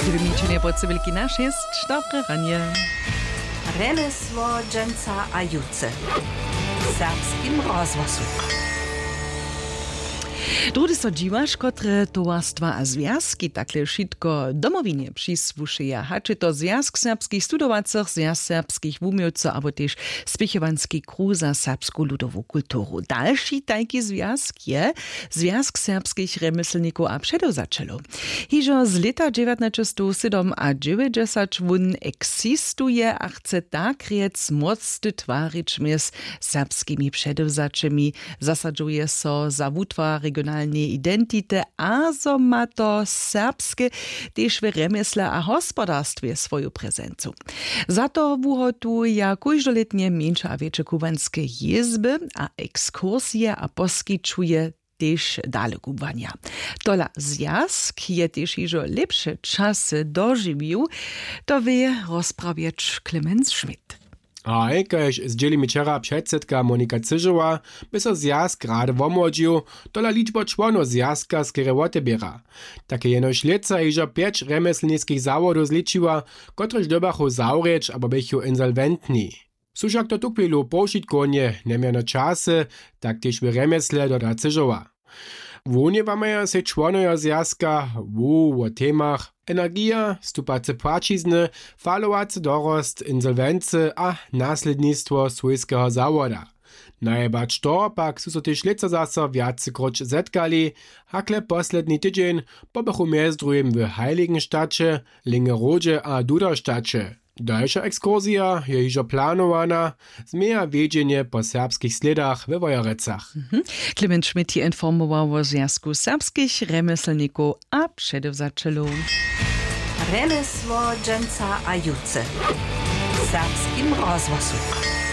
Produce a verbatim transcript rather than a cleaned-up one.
Gdymiczenie podsybilki nasz jest dobre ranie. Remesło dżęca a juce. W serbskim rozgłosu. Drudy so dziwasz, kotre towarstwa a związki takle wszystko domowinie przysłušeja. Haczy to Związk serbskich studowacych, Związk serbskich wumiłców, albo też Spychowanski kruh za serbską ludową kulturu. Dalszy taki związk je Związk serbskich remyslników a przedowzaczelu. Hižo z leta dziewiętnaście siedem a dziewięćdziesiąt wun eksistuje a chce tak riec mocny twarić z serbskimi przedowzaczymi. Zasadzuje so za wutwar regionalnej identity, a so ma to serbskie też w remesle a gospodarstwie swoją prezencu. Za to wuhotuje każdoletnie mniejsze a większe kubanskie jezby a ekskursje a poskyčuje też dalej kubania. Tola zjazk je też iżo lepsze czasy dożywił, to wie rozprawiać Clemens Schmidt. A jakaž zdjeli mi včera předsedka Monika Cyžova, by so zjazk rade womodžił, tola liczba członów zjazka skere woteběra. Takie jenož leca iżo pięć remeslnickich zawodów zličiła, kotrež dobachu zawreć, abo bychu insolventni. Sušak to tukwilu pošitkonje, nemjano časy, tak tež v remesle doda Cyžova. Wunjewamy se członoja zjazka wu o temach energia, stupace płacizny, falowacy dorost, insolvency a naslednictwo swojskiego zawoda. Najebacz to pak su so tež leca zasa viacykroć zetkali, hakle posledni tydzień pobychu mjez drugim w Heiligenstadcie, Lingerodzie a Duderstadcie. Dalsza ekskursja je hižo planowana, zmieja wiedzienie po serbskich sledach we Wojerecach. Mhm. Clemens Schmidt hier informował o Związku serbskich remeslników a przedowzaczelu. Remesło dżęca a juce. W serbskim rozgłosu.